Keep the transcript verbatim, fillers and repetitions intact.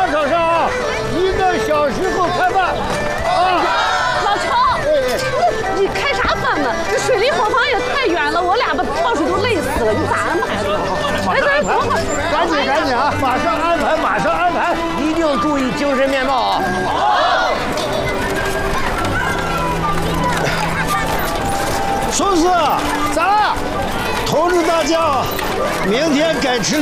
广场上啊，一个小时后开饭。啊， 老乔，你开啥饭呢？这水利伙房也太远了，我俩把跳水都累死了，你咋安排的？哎，等等会儿， 赶紧赶紧啊！马上安排，马上安排，一定注意精神面貌啊！好。 叔叔， 咋了？ 通知大家，明天该吃